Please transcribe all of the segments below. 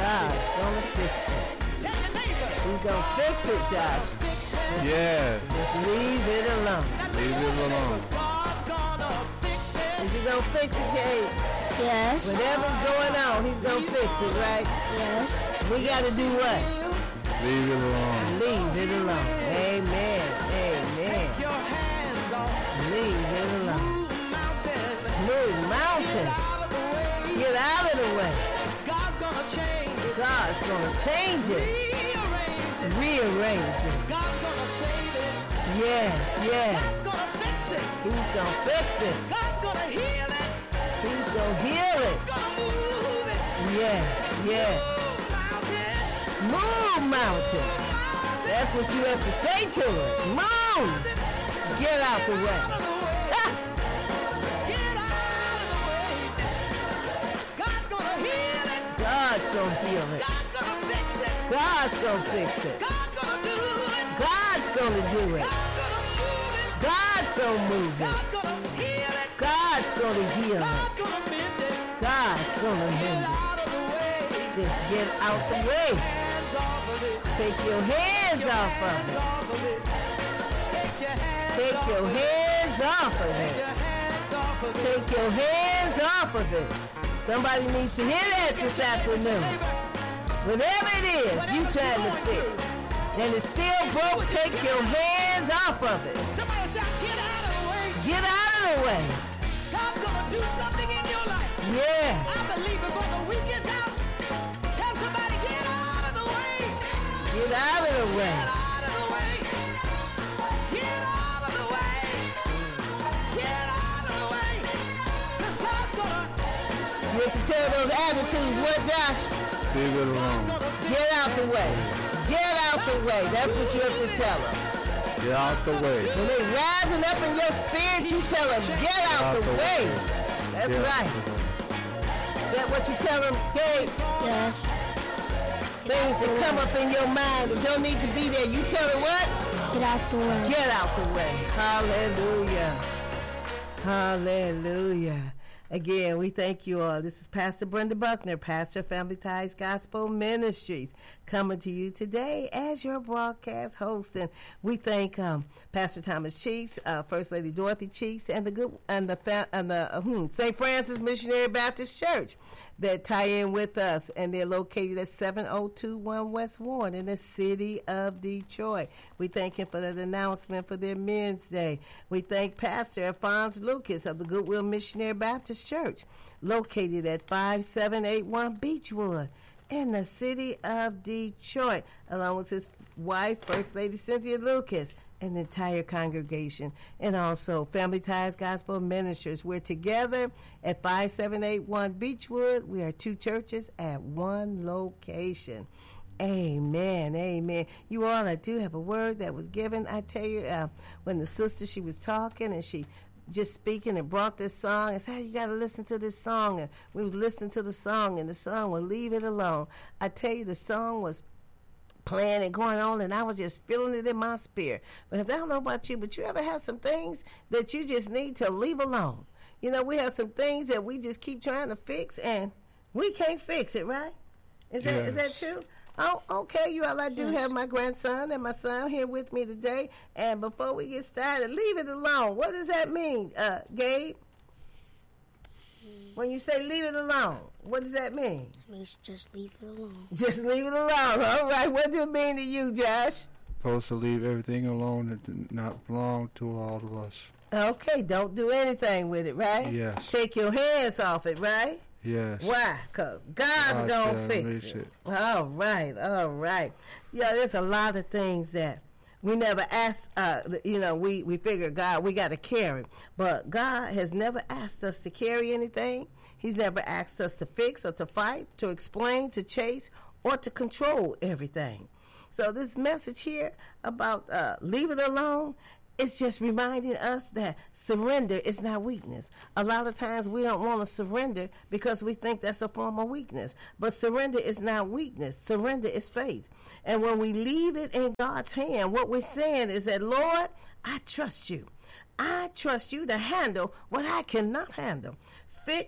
God's gonna fix it. He's gonna fix it, Josh. Just leave it alone. Leave it alone. Is he gonna fix it, Kate? Yes. Whatever's going on, he's gonna fix it, right? Yes. We gotta do what? Leave it alone. Leave it alone. Amen. Amen. Leave it alone. Move mountain. Get out of the way. God's gonna change it. Rearrange it. God's gonna save it. Yes. God's gonna fix it. He's gonna fix it. God's gonna heal it. He's gonna heal it. He's gonna move it. Yes. Move mountain. That's what you have to say to it. Move. Get out the way. Get out of the way. God's gonna heal it. God's gonna heal it. God's gonna fix it. God's gonna fix it. God's gonna do it. God's gonna do it. God's gonna move it. God's gonna move it. God's gonna heal it. God's gonna heal it. God's gonna mend it. God's gonna mend Get it. out of the way. Just get out the way. Hands off of it. Take your hands off of Hands it. off of it. Take your hands Take off your of it. hands off of Take it. your hands off of it. Take your hands off of it. Somebody needs to hear that this afternoon. Whatever it is you trying to fix, and it's still broke, take your hands off of it. Somebody shout, get out of the way. Get out of the way. God's gonna do something in your life. Yeah. I believe before the week is out. Tell somebody, get out of the way. Get out of the way. Get out of the way. Get out of the way. Get out of the way. 'Cause God's gonna. You have to tell those attitudes, what, Josh? Leave it alone. Get out the way. Get out the way. That's what you have to tell them. Get out the way. When they rising up in your spirit, you tell them, get out the way. That's Yeah. right. Is that what you tell them, Kate? Yes. Things that come up in your mind that don't need to be there. You tell them what? Get out the way. Get out the way. Hallelujah. Hallelujah. Again, we thank you all. This is Pastor Brenda Buckner, pastor of Family Ties Gospel Ministries, coming to you today as your broadcast host. And we thank Pastor Thomas Cheeks, First Lady Dorothy Cheeks, and the St. Francis Missionary Baptist Church that tie in with us, and they're located at 7021 West Warren in the city of Detroit. We thank him for that announcement for their Men's Day. We thank Pastor Alphonse Lucas of the Goodwill Missionary Baptist Church, located at 5781 Beechwood in the city of Detroit, along with his wife, First Lady Cynthia Lucas, and the entire congregation. And also Family Ties Gospel Ministries. We're together at 5781 Beechwood. We are two churches at one location. Amen. Amen. You all, I do have a word that was given. I tell you, when the sister, she was talking and she just speaking and brought this song and said, hey, you got to listen to this song. And we was listening to the song, and the song was Leave It Alone. I tell you, the song was playing and going on, and I was just feeling it in my spirit. Because I don't know about you, but you ever have some things that you just need to leave alone? You know, we have some things that we just keep trying to fix, and we can't fix it, right? Is that true? Oh, okay, you all. I do have my grandson and my son here with me today. And before we get started, leave it alone. What does that mean, Gabe? When you say leave it alone, what does that mean? It means just leave it alone. Just leave it alone. All right. What does it mean to you, Josh? Supposed to leave everything alone that does not belong to all of us. Okay. Don't do anything with it, right? Yes. Take your hands off it, right? Yes. Why? Because God's going to fix it. All right. All right. Yeah, there's a lot of things that we never asked, we figure, God, we got to carry. But God has never asked us to carry anything. He's never asked us to fix or to fight, to explain, to chase, or to control everything. So this message here about leave it alone, it's just reminding us that surrender is not weakness. A lot of times we don't want to surrender because we think that's a form of weakness. But surrender is not weakness. Surrender is faith. And when we leave it in God's hand, what we're saying is that, Lord, I trust you. I trust you to handle what I cannot handle. Fix,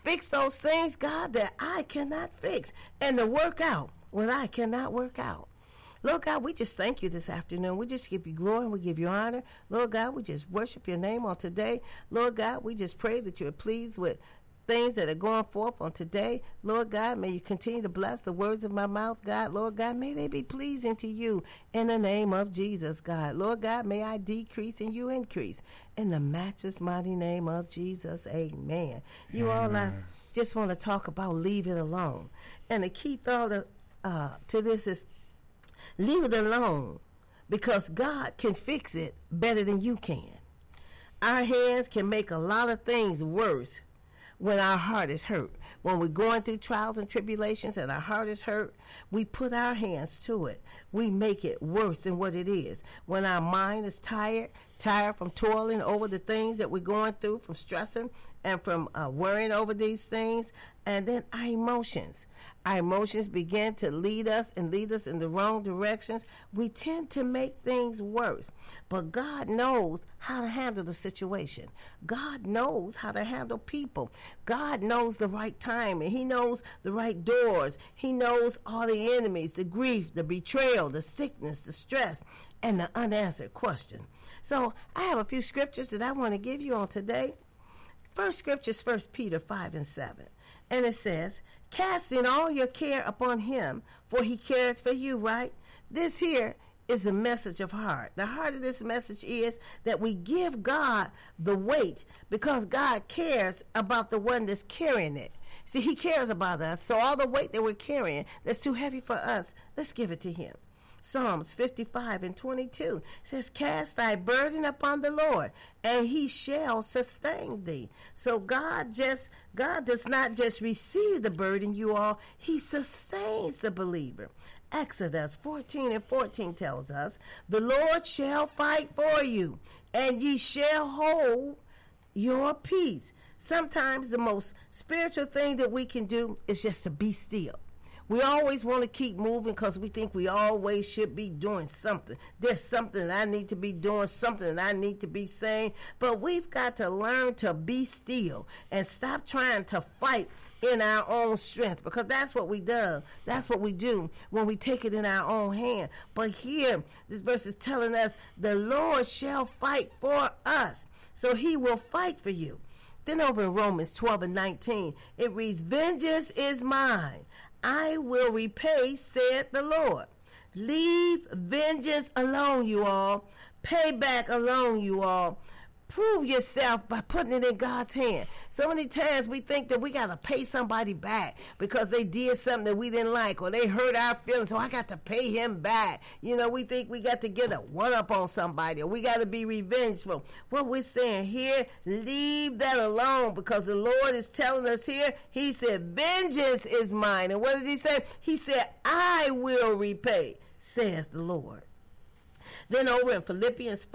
Fix those things, God, that I cannot fix. And to work out what I cannot work out. Lord God, we just thank you this afternoon. We just give you glory and we give you honor. Lord God, we just worship your name on today. Lord God, we just pray that you're pleased with things that are going forth on today. Lord God, may you continue to bless the words of my mouth, God. Lord God, may they be pleasing to you in the name of Jesus, God. Lord God, may I decrease and you increase. In the matchless mighty name of Jesus, amen. You all, I just want to talk about leave it alone. And the key thought to this is leave it alone because God can fix it better than you can. Our hands can make a lot of things worse when our heart is hurt. When we're going through trials and tribulations and our heart is hurt, we put our hands to it. We make it worse than what it is. When our mind is tired from toiling over the things that we're going through, from stressing and from worrying over these things, and then our emotions begin to lead us in the wrong directions. We tend to make things worse. But God knows how to handle the situation. God knows how to handle people. God knows the right time, and he knows the right doors. He knows all the enemies, the grief, the betrayal, the sickness, the stress, and the unanswered question. So I have a few scriptures that I want to give you on today. First scripture is 1 Peter 5:7. And it says, casting all your care upon him, for he cares for you, right? This here is the message of heart. The heart of this message is that we give God the weight because God cares about the one that's carrying it. See, he cares about us. So all the weight that we're carrying that's too heavy for us, let's give it to him. Psalms 55:22 says, cast thy burden upon the Lord, and he shall sustain thee. So God does not just receive the burden, you all, he sustains the believer. Exodus 14:14 tells us, the Lord shall fight for you, and ye shall hold your peace. Sometimes the most spiritual thing that we can do is just to be still. We always want to keep moving because we think we always should be doing something. There's something that I need to be doing, something that I need to be saying. But we've got to learn to be still and stop trying to fight in our own strength, because that's what we do. That's what we do when we take it in our own hand. But here, this verse is telling us the Lord shall fight for us. So he will fight for you. Then over in Romans 12:19, it reads, vengeance is mine. I will repay, said the Lord. Leave vengeance alone, you all. Payback alone, you all. Prove yourself by putting it in God's hand. So many times we think that we got to pay somebody back because they did something that we didn't like, or they hurt our feelings, so I got to pay him back. You know, we think we got to get a one-up on somebody, or we got to be revengeful. What we're saying here, leave that alone, because the Lord is telling us here, he said, vengeance is mine. And what did he say? He said, I will repay, saith the Lord. Then over in Philippians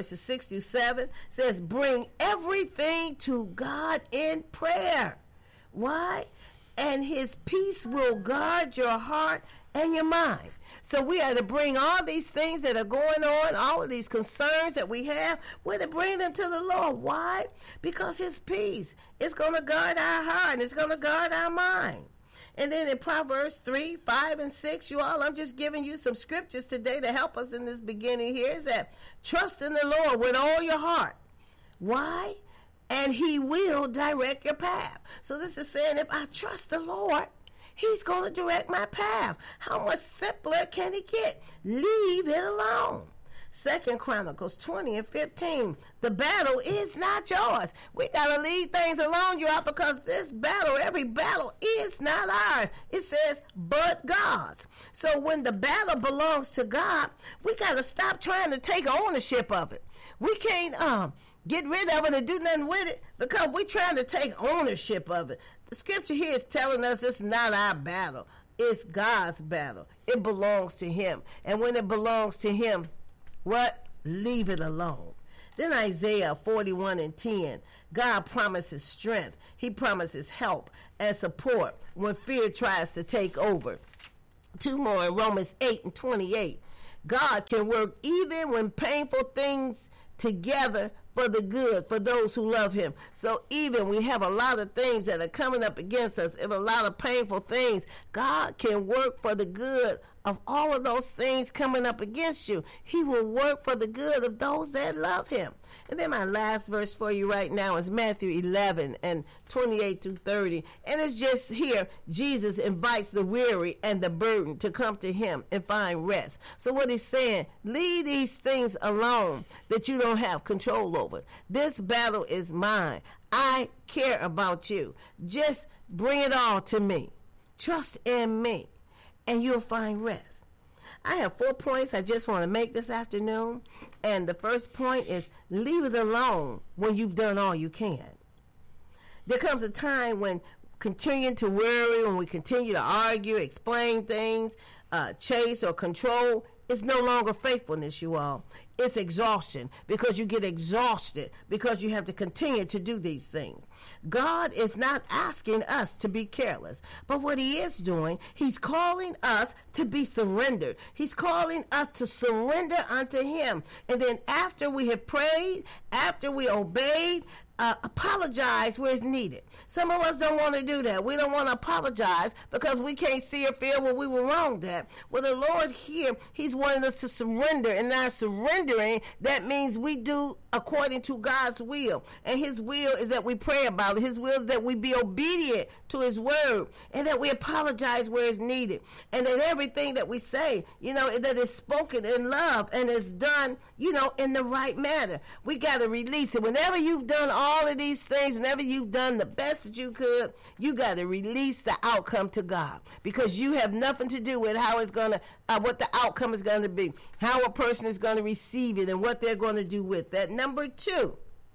4:6-7 says, bring everything to God in prayer. Why? And his peace will guard your heart and your mind. So we are to bring all these things that are going on, all of these concerns that we have, we're to bring them to the Lord. Why? Because his peace is going to guard our heart and it's going to guard our mind. And then in Proverbs 3:5-6, you all, I'm just giving you some scriptures today to help us in this beginning here. Is that trust in the Lord with all your heart. Why? And he will direct your path. So this is saying if I trust the Lord, he's going to direct my path. How much simpler can it get? Leave it alone. 2 Chronicles 20:15. The battle is not yours. We got to leave things alone, you all, because this battle, every battle is not ours. It says, but God's. So when the battle belongs to God, we got to stop trying to take ownership of it. We can't get rid of it and do nothing with it because we're trying to take ownership of it. The scripture here is telling us it's not our battle. It's God's battle. It belongs to him. And when it belongs to him, what? Leave it alone. Then Isaiah 41:10. God promises strength. He promises help and support when fear tries to take over. Two more in Romans 8:28. God can work even when painful things together for the good for those who love him. So even we have a lot of things that are coming up against us, a lot of painful things, God can work for the good of all of those things coming up against you. He will work for the good of those that love him. And then my last verse for you right now is Matthew 11 and 28 to 30. And it's just here, Jesus invites the weary and the burdened to come to him and find rest. So what he's saying, leave these things alone that you don't have control over. This battle is mine. I care about you. Just bring it all to me. Trust in me, and you'll find rest. I have 4 points I just want to make this afternoon. And the first point is leave it alone when you've done all you can. There comes a time when continuing to worry, when we continue to argue, explain things, chase or control, it's no longer faithfulness, you all. It's exhaustion, because you get exhausted because you have to continue to do these things. God is not asking us to be careless, but what he is doing, he's calling us to be surrendered. He's calling us to surrender unto him. And then after we have prayed, after we obeyed, apologize where it's needed. Some of us don't want to do that. We don't want to apologize because we can't see or feel what we were wronged at. Well, the Lord here, he's wanting us to surrender. And now surrendering, that means we do according to God's will. And his will is that we pray about it. His will is that we be obedient to his word and that we apologize where it's needed. And that everything that we say, that is spoken in love and is done, in the right manner. We got to release it. Whenever you've done all of these things, whenever you've done the best that you could, you got to release the outcome to God, because you have nothing to do with how it's going to, what the outcome is going to be, how a person is going to receive it and what they're going to do with that. Number 2,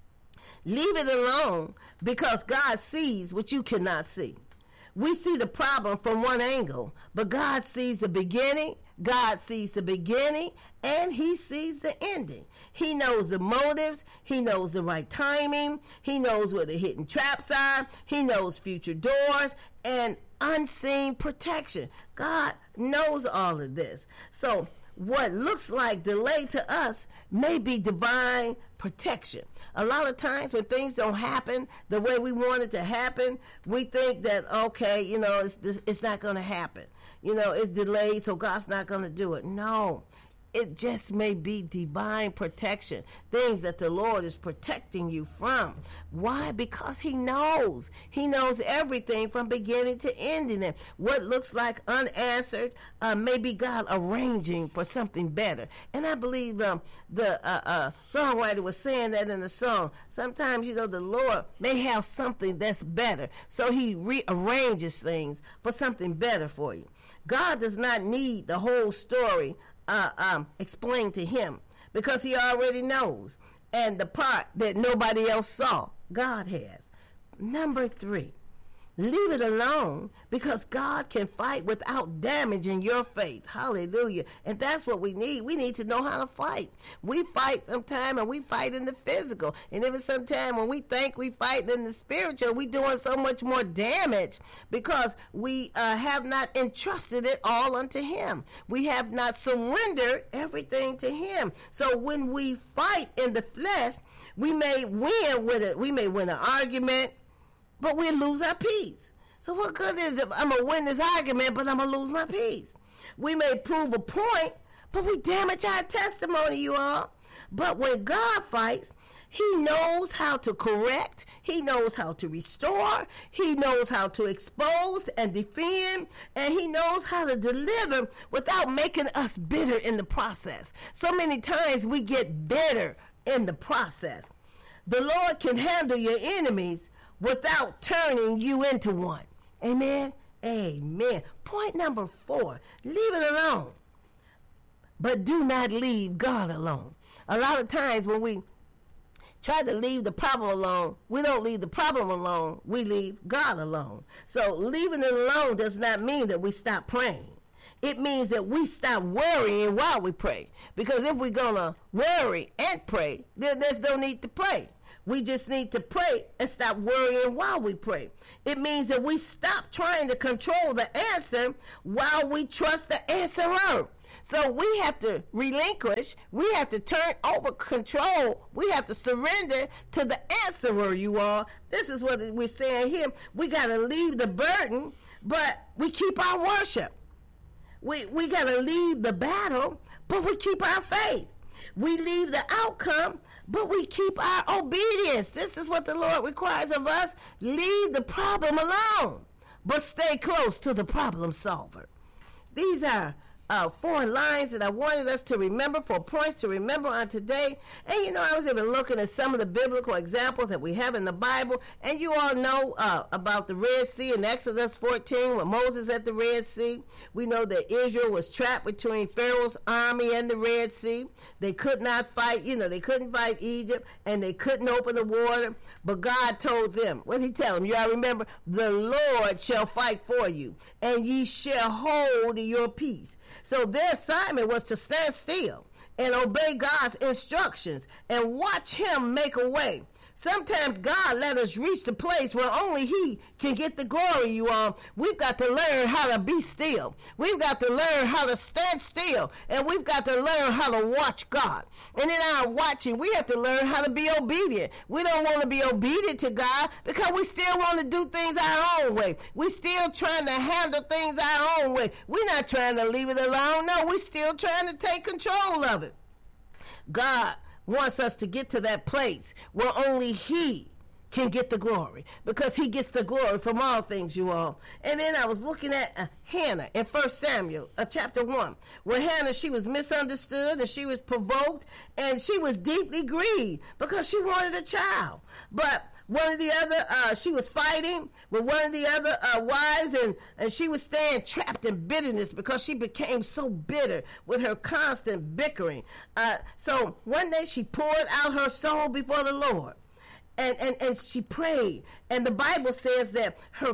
leave it alone because God sees what you cannot see. We see the problem from one angle, but God sees the beginning. God sees the beginning and he sees the ending. He knows the motives. He knows the right timing. He knows where the hidden traps are. He knows future doors and unseen protection. God knows all of this. So what looks like delay to us may be divine protection. A lot of times when things don't happen the way we want it to happen, we think that, okay, it's not going to happen. It's delayed, so God's not going to do it. No, it just may be divine protection, things that the Lord is protecting you from. Why? Because he knows. He knows everything from beginning to ending. And what looks like unanswered may be God arranging for something better. And I believe the songwriter was saying that in the song. Sometimes, the Lord may have something that's better. So he rearranges things for something better for you. God does not need the whole story explained to him, because he already knows. And the part that nobody else saw, God has. Number 3, leave it alone because God can fight without damaging your faith. Hallelujah. And that's what we need. We need to know how to fight. We fight sometime and we fight in the physical. And even sometime when we think we fight in the spiritual, we doing so much more damage because we have not entrusted it all unto him. We have not surrendered everything to him. So when we fight in the flesh, we may win with it. We may win an argument, but we'll lose our peace. So what good is it if I'm going to win this argument, but I'm going to lose my peace? We may prove a point, but we damage our testimony, you all. But when God fights, he knows how to correct. He knows how to restore. He knows how to expose and defend. And he knows how to deliver without making us bitter in the process. So many times we get bitter in the process. The Lord can handle your enemies without turning you into one. Amen? Amen. Point number 4, leave it alone. But do not leave God alone. A lot of times when we try to leave the problem alone, we don't leave the problem alone, we leave God alone. So leaving it alone does not mean that we stop praying. It means that we stop worrying while we pray. Because if we're going to worry and pray, then there's no need to pray. We just need to pray and stop worrying while we pray. It means that we stop trying to control the answer while we trust the answerer. So we have to relinquish. We have to turn over control. We have to surrender to the answerer, you all. This is what we're saying here. We got to leave the burden, but we keep our worship. We got to leave the battle, but we keep our faith. We leave the outcome, but we keep our obedience. This is what the Lord requires of us. Leave the problem alone, but stay close to the problem solver. These are 4 lines that I wanted us to remember, 4 points to remember on today. And, I was even looking at some of the biblical examples that we have in the Bible. And you all know about the Red Sea in Exodus 14 when Moses at the Red Sea. We know that Israel was trapped between Pharaoh's army and the Red Sea. They could not fight, they couldn't fight Egypt, and they couldn't open the water. But God told them, what did he tell them? You all remember, the Lord shall fight for you, and ye shall hold your peace. So their assignment was to stand still and obey God's instructions and watch him make a way. Sometimes God let us reach the place where only he can get the glory, you all. We've got to learn how to be still. We've got to learn how to stand still. And we've got to learn how to watch God. And in our watching, we have to learn how to be obedient. We don't want to be obedient to God because we still want to do things our own way. We're still trying to handle things our own way. We're not trying to leave it alone. No, we're still trying to take control of it. God wants us to get to that place where only he can get the glory, because he gets the glory from all things, you all. And then I was looking at Hannah in 1 Samuel chapter 1, where Hannah, she was misunderstood and she was provoked and she was deeply grieved because she wanted a child. But one of the other, she was fighting with one of the other wives, and she was staying trapped in bitterness because she became so bitter with her constant bickering. So one day she poured out her soul before the Lord, and she prayed. And the Bible says that her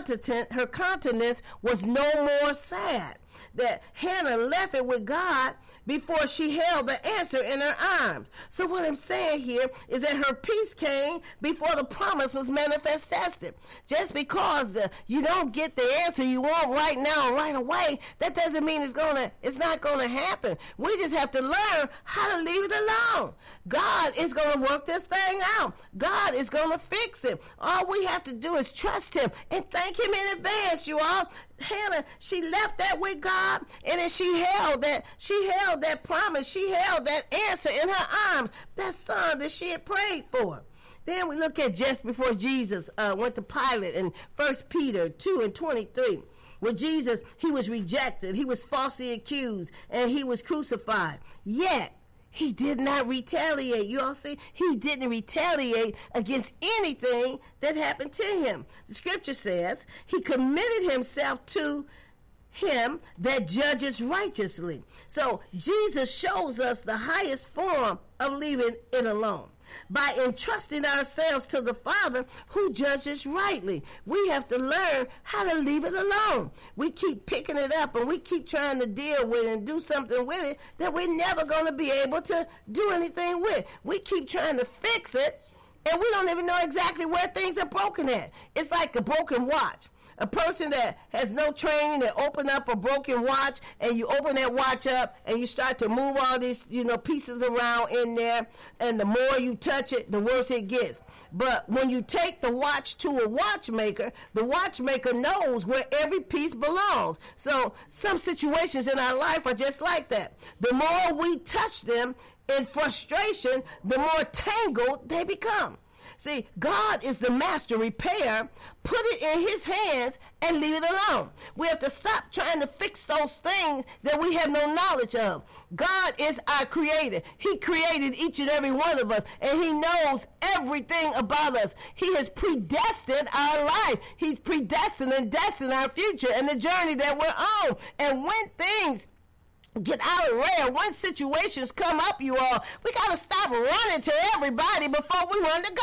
countenance was no more sad, that Hannah left it with God before she held the answer in her arms. So what I'm saying here is that her peace came before the promise was manifested. Just because you don't get the answer you want right now, right away, that doesn't mean it's not gonna happen. We just have to learn how to leave it alone. God is gonna work this thing out. God is gonna fix it. All we have to do is trust him and thank him in advance, you all. Hannah, she left that with God, and then she held that promise, she held that answer in her arms, that son that she had prayed for. Then we look at just before Jesus went to Pilate in 1 Peter 2:23, where Jesus, he was rejected, he was falsely accused, and he was crucified. Yet he did not retaliate. You all see, he didn't retaliate against anything that happened to him. The scripture says he committed himself to him that judges righteously. So Jesus shows us the highest form of leaving it alone, by entrusting ourselves to the Father who judges rightly. We have to learn how to leave it alone. We keep picking it up and we keep trying to deal with it and do something with it that we're never going to be able to do anything with. We keep trying to fix it, and we don't even know exactly where things are broken at. It's like a broken watch. A person that has no training, that open up a broken watch, and you open that watch up and you start to move all these, pieces around in there, and the more you touch it, the worse it gets. But when you take the watch to a watchmaker, the watchmaker knows where every piece belongs. So some situations in our life are just like that. The more we touch them in frustration, the more tangled they become. See, God is the master repairer. Put it in his hands and leave it alone. We have to stop trying to fix those things that we have no knowledge of. God is our creator. He created each and every one of us, and he knows everything about us. He has predestined our life. He's predestined and destined our future and the journey that we're on. And when things get out of rare, when situations come up, you all, we got to stop running to everybody before we run to God.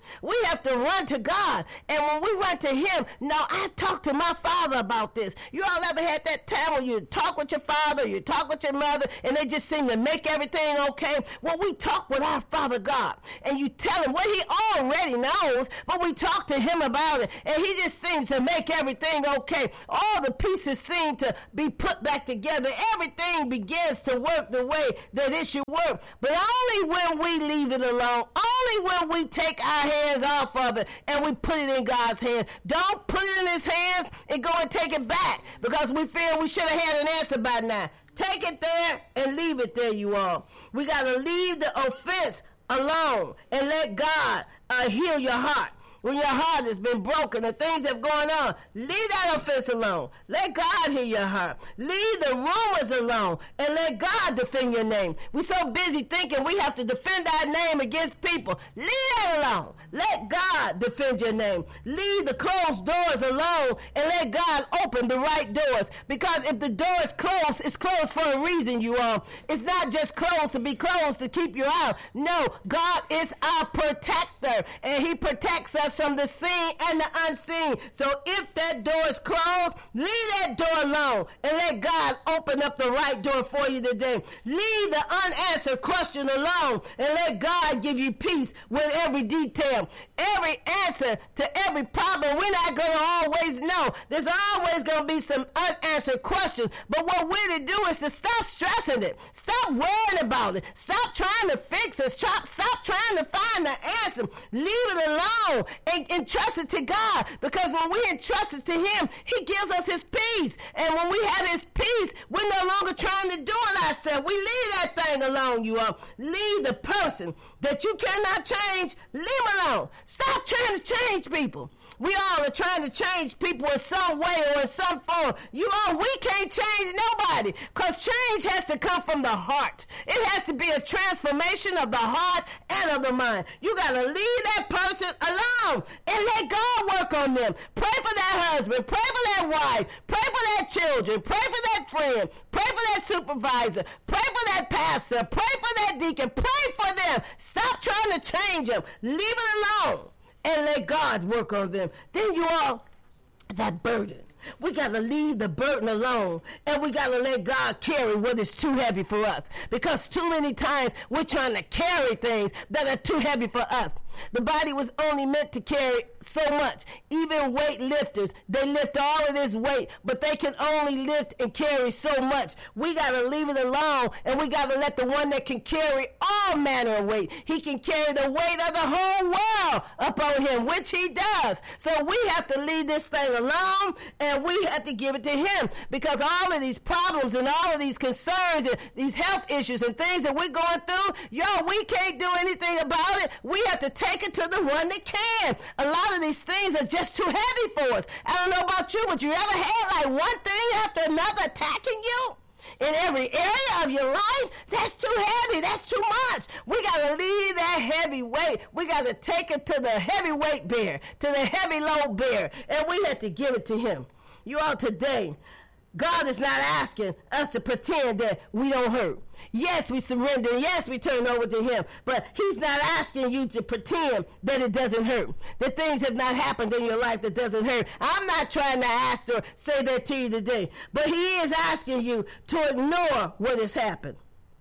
We have to run to God. And when we run to him, now I talk to my father about this. You all ever had that time when you talk with your father, you talk with your mother, and they just seem to make everything okay? Well, we talk with our Father God, and you tell him what he already knows, but we talk to him about it, and he just seems to make everything okay. All the pieces seem to be put back together. Everything begins to work the way that it should work. But only when we leave it alone, only when we take our hands off of it and we put it in God's hands. Don't put it in his hands and go and take it back because we feel we should have had an answer by now. Take it there and leave it there, you all. We got to leave the offense alone and let God heal your heart. When your heart has been broken, the things that are going on, leave that offense alone. Let God heal your heart. Leave the rumors alone and let God defend your name. We're so busy thinking we have to defend our name against people. Leave that alone. Let God defend your name. Leave the closed doors alone and let God open the right doors. Because if the door is closed, it's closed for a reason, you all. It's not just closed to be closed to keep you out. No, God is our protector, and he protects us from the seen and the unseen. So if that door is closed, leave that door alone and let God open up the right door for you today. Leave the unanswered question alone and let God give you peace with every detail. Every answer to every problem, we're not going to always know. There's always going to be some unanswered questions. But what we're to do is to stop stressing it. Stop worrying about it. Stop trying to fix it. Stop trying to find the answer. Leave it alone and trust it to God. Because when we entrust it to him, he gives us his peace. And when we have his peace, we're no longer trying to do it ourselves. We leave that thing alone, you all. Leave the person that you cannot change, leave him alone. Stop trying to change people. We all are trying to change people in some way or in some form. You all, we can't change nobody because change has to come from the heart. It has to be a transformation of the heart and of the mind. You got to leave that person alone and let God work on them. Pray for that husband. Pray for that wife. Pray for that children. Pray for that friend. Pray for that supervisor. Pray for that pastor. Pray for that deacon. Pray for them. Stop trying to change them. Leave it alone and let God work on them. Then you all, that burden. We got to leave the burden alone, and we got to let God carry what is too heavy for us. Because too many times we're trying to carry things that are too heavy for us. The body was only meant to carry so much. Even weightlifters, they lift all of this weight, but they can only lift and carry so much. We got to leave it alone, and we got to let the one that can carry all manner of weight. He can carry the weight of the whole world up on him, which he does. So we have to leave this thing alone, and we have to give it to him, because all of these problems and all of these concerns and these health issues and things that we're going through, we can't do anything about it. We have to take it to the one that can. A lot of these things are just too heavy for us. I don't know about you, but you ever had like one thing after another attacking you in every area of your life? That's too heavy. That's too much. We got to leave that heavy weight. We got to take it to the heavyweight bear, to the heavy load bear, and we have to give it to him. You all, today, God is not asking us to pretend that we don't hurt. Yes, we surrender. Yes, we turn over to him. But he's not asking you to pretend that it doesn't hurt, that things have not happened in your life that doesn't hurt. I'm not trying to ask or say that to you today. But he is asking you to ignore what has happened.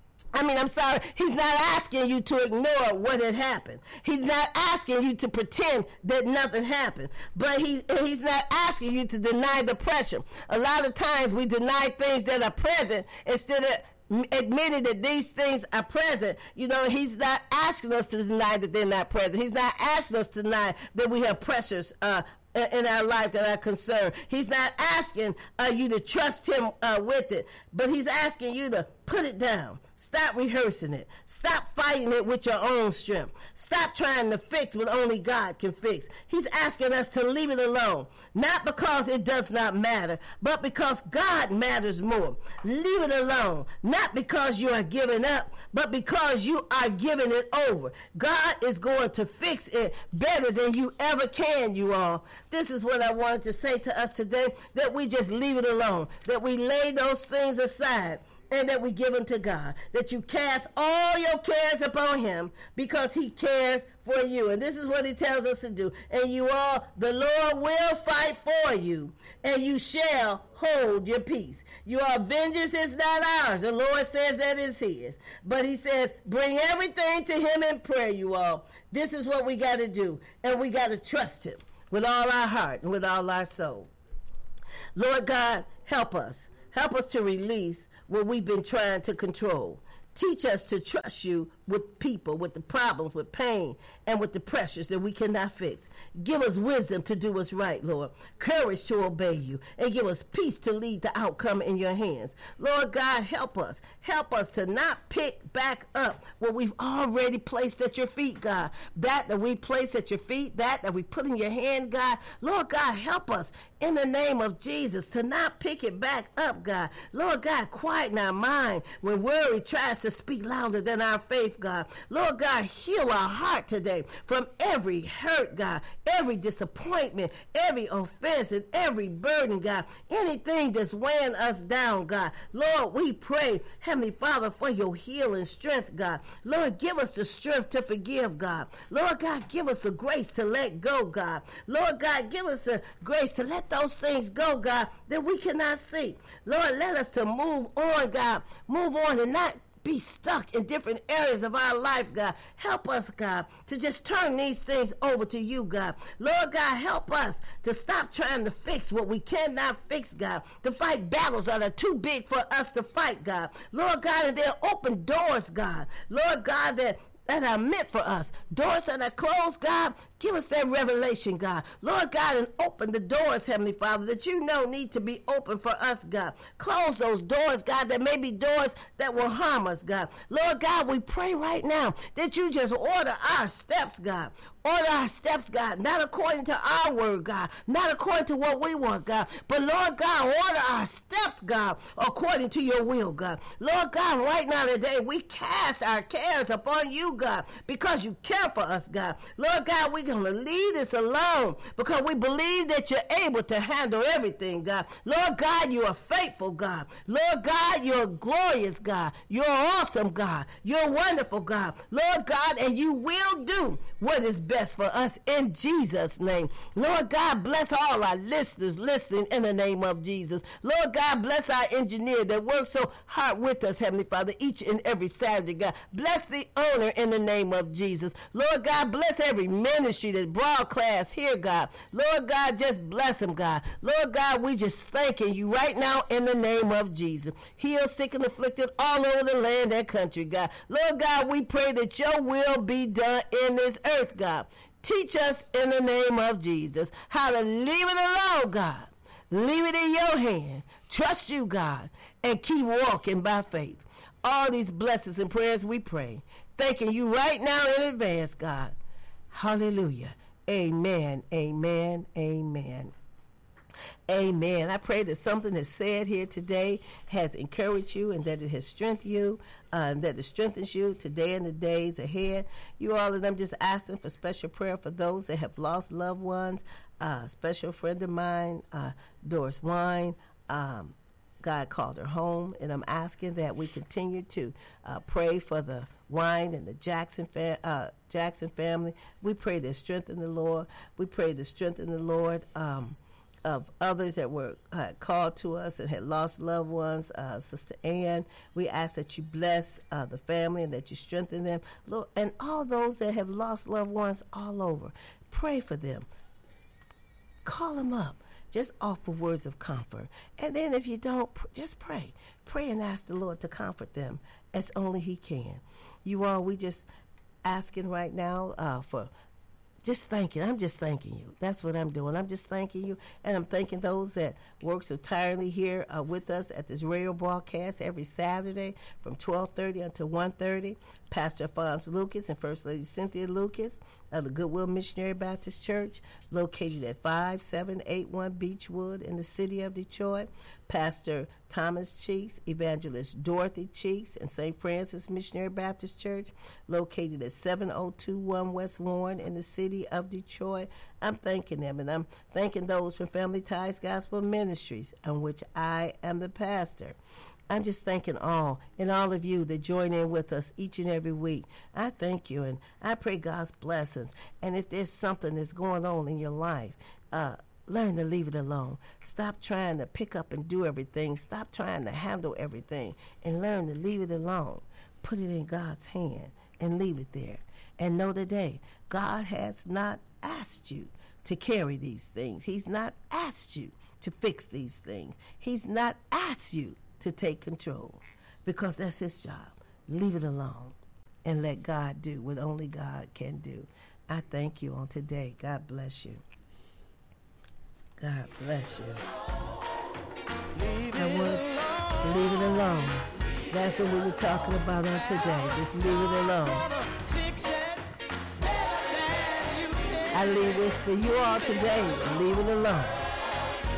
He's not asking you to ignore what had happened. He's not asking you to pretend that nothing happened. But he's not asking you to deny the pressure. A lot of times we deny things that are present instead of admitting that these things are present. He's not asking us to deny that they're not present. He's not asking us to deny that we have pressures in our life that are concerned. He's not asking you to trust him with it, but he's asking you to put it down. Stop rehearsing it. Stop fighting it with your own strength. Stop trying to fix what only God can fix. He's asking us to leave it alone, not because it does not matter, but because God matters more. Leave it alone, not because you are giving up, but because you are giving it over. God is going to fix it better than you ever can, you all. This is what I wanted to say to us today, that we just leave it alone, that we lay those things aside, and that we give them to God. That you cast all your cares upon him because he cares for you. And this is what he tells us to do. And you all, the Lord will fight for you, and you shall hold your peace. Your vengeance is not ours. The Lord says that is his. But he says, bring everything to him in prayer, you all. This is what we got to do. And we got to trust him with all our heart and with all our soul. Lord God, help us. Help us to release what we've been trying to control. Teach us to trust you with people, with the problems, with pain, and with the pressures that we cannot fix. Give us wisdom to do what's right, Lord. Courage to obey you. And give us peace to lead the outcome in your hands. Lord God, help us. Help us to not pick back up what we've already placed at your feet, God. That we place at your feet, that we put in your hand, God. Lord God, help us in the name of Jesus to not pick it back up, God. Lord God, quieten our mind when worry tries to speak louder than our faith, God. Lord God, heal our heart today from every hurt, God, every disappointment, every offense, and every burden, God. Anything that's weighing us down, God. Lord, we pray, Heavenly Father, for your healing strength, God. Lord, give us the strength to forgive, God. Lord God, give us the grace to let go, God. Lord God, give us the grace to let those things go, God, that we cannot see. Lord, let us to move on, God. Move on and not be stuck in different areas of our life, God. Help us, God, to just turn these things over to you, God. Lord God, help us to stop trying to fix what we cannot fix, God, to fight battles that are too big for us to fight, God. Lord God, and they'll open doors, God. Lord God, that are meant for us. Doors that are closed, God, give us that revelation, God. Lord God, and open the doors, Heavenly Father, that you know need to be open for us, God. Close those doors, God, that may be doors that will harm us, God. Lord God, we pray right now that you just order our steps, God. Order our steps, God, not according to our word, God, not according to what we want, God, but Lord God, order our steps, God, according to your will, God. Lord God, right now today, we cast our cares upon you, God, because you care for us, God. Lord God, we're going to leave this alone because we believe that you're able to handle everything, God. Lord God, you are faithful, God. Lord God, you're glorious, God. You're awesome, God. You're wonderful, God. Lord God, and you will do what is best for us in Jesus' name. Lord God, bless all our listeners listening in the name of Jesus. Lord God, bless our engineer that works so hard with us, Heavenly Father, each and every Saturday, God. Bless the owner in the name of Jesus. Lord God, bless every ministry that's broadcast here, God. Lord God, just bless them, God. Lord God, we just thanking you right now in the name of Jesus. Heal sick and afflicted all over the land and country, God. Lord God, we pray that your will be done in this earth, God. Teach us in the name of Jesus how to leave it alone, God. Leave it in your hand. Trust you, God, and keep walking by faith. All these blessings and prayers we pray. Thanking you right now in advance, God. Hallelujah. Amen, amen, amen. Amen. I pray that something that's said here today has encouraged you and that it has strengthened you, that it strengthens you today and the days ahead. You all, and I'm just asking for special prayer for those that have lost loved ones. Special friend of mine, Doris Wine, God called her home, and I'm asking that we continue to pray for the Wine and the Jackson family. We pray their strength in the Lord. We pray the strength in the Lord of others that were called to us and had lost loved ones. Sister Ann, we ask that you bless the family and that you strengthen them. Lord, and all those that have lost loved ones all over, pray for them. Call them up. Just offer words of comfort. And then if you don't, just pray. Pray and ask the Lord to comfort them as only he can. You all, we just asking right now for just thanking. I'm just thanking you. That's what I'm doing. I'm just thanking you. And I'm thanking those that work so tirelessly here with us at this radio broadcast every Saturday from 12:30 until 1:30. Pastor Alphonse Lucas and First Lady Cynthia Lucas of the Goodwill Missionary Baptist Church, located at 5781 Beechwood in the city of Detroit. Pastor Thomas Cheeks, Evangelist Dorothy Cheeks, and St. Francis Missionary Baptist Church, located at 7021 West Warren in the city of Detroit. I'm thanking them, and I'm thanking those from Family Ties Gospel Ministries, on which I am the pastor. I'm just thanking all of you that join in with us each and every week. I thank you, and I pray God's blessings. And if there's something that's going on in your life, learn to leave it alone. Stop trying to pick up and do everything. Stop trying to handle everything, and learn to leave it alone. Put it in God's hand and leave it there. And know today, God has not asked you to carry these things. He's not asked you to fix these things. He's not asked you to take control, because that's his job. Leave it alone and let God do what only God can do. I thank you on today. God bless you. God bless you. I want to leave it alone. That's what we were talking about on today. Just leave it alone. I leave this for you all today. Leave it alone.